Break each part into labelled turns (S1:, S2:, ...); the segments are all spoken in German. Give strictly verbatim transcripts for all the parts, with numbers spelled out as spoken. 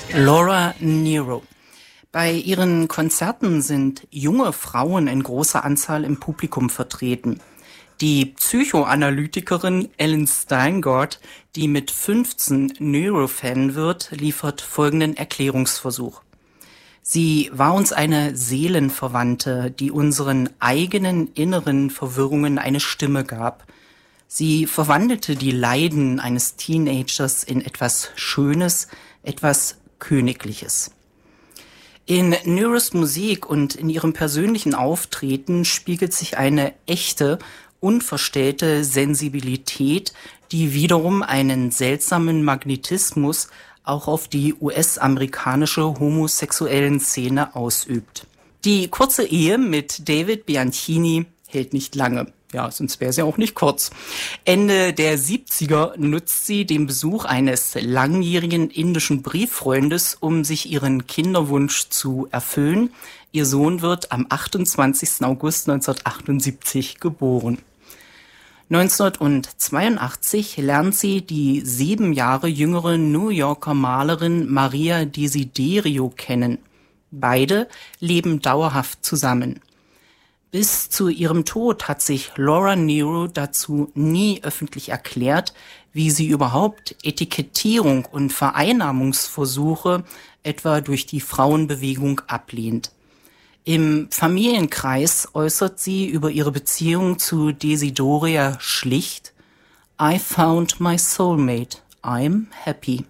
S1: Laura Nyro. Bei ihren Konzerten sind junge Frauen in großer Anzahl im Publikum vertreten. Die Psychoanalytikerin Ellen Steingart, die mit fünfzehn Nyro-Fan wird, liefert folgenden Erklärungsversuch. Sie war uns eine Seelenverwandte, die unseren eigenen inneren Verwirrungen eine Stimme gab. Sie verwandelte die Leiden eines Teenagers in etwas Schönes, etwas Königliches. In Nyros Musik und in ihrem persönlichen Auftreten spiegelt sich eine echte, unverstellte Sensibilität, die wiederum einen seltsamen Magnetismus auch auf die U S-amerikanische homosexuellen Szene ausübt. Die kurze Ehe mit David Bianchini hält nicht lange. Ja, sonst wäre sie auch nicht kurz. Ende der siebziger nutzt sie den Besuch eines langjährigen indischen Brieffreundes, um sich ihren Kinderwunsch zu erfüllen. Ihr Sohn wird am achtundzwanzigsten August neunzehnhundertachtundsiebzig geboren. neunzehnhundertzweiundachtzig lernt sie die sieben Jahre jüngere New Yorker Malerin Maria Desiderio kennen. Beide leben dauerhaft zusammen. Bis zu ihrem Tod hat sich Laura Nyro dazu nie öffentlich erklärt, wie sie überhaupt Etikettierung und Vereinnahmungsversuche etwa durch die Frauenbewegung ablehnt. Im Familienkreis äußert sie über ihre Beziehung zu Desideria schlicht: I found my soulmate, I'm happy.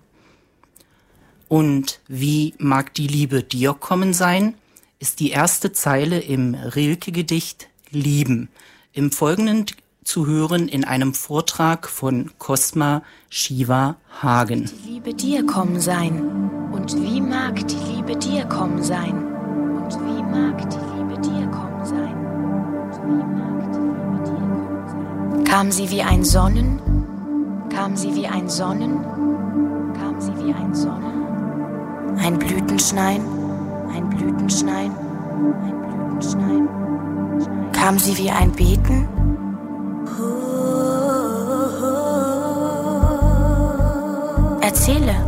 S1: Und wie mag die Liebe dir kommen sein, ist die erste Zeile im Rilke-Gedicht Lieben, im Folgenden zu hören in einem Vortrag von Cosma Shiva Hagen.
S2: Die Liebe dir kommen sein, und wie mag die Liebe dir kommen sein, und wie mag die Liebe dir kommen sein, und wie mag die Liebe dir kommen sein. Kam sie wie ein Sonnen, kam sie wie ein Sonnen, kam sie wie ein Sonnen, ein Blütenschnein, ein Blütenschnein, ein Blütenschnein. Kam sie wie ein Beten? Erzähle.